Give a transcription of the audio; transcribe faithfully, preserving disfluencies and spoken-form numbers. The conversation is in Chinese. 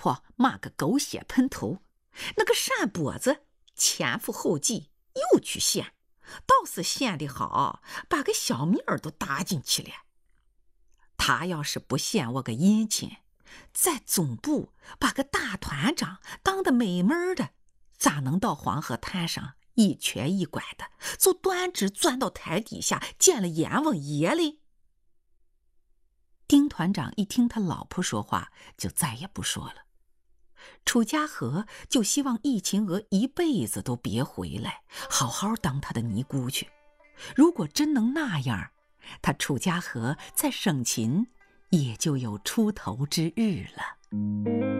婆骂个狗血喷头，那个扇脖子前赴后继又去陷，倒是陷得好，把个小米儿都搭进去了。他要是不陷我个殷勤，在总部把个大团长当得美门的，咋能到黄河滩上一瘸一拐的，就端直钻到台底下见了阎王爷嘞？丁团长一听他老婆说话，就再也不说了。楚家河就希望易秦娥一辈子都别回来，好好当他的尼姑去。如果真能那样，他楚家河在省秦也就有出头之日了。